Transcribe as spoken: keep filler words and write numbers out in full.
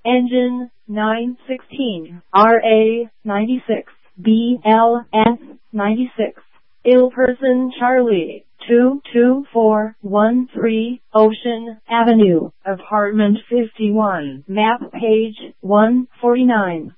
Engine nine sixteen, R A ninety-six, B L S ninety-six. Ill person Charlie, two two four one three, Ocean Avenue, apartment fifty-one, map page one forty-nine.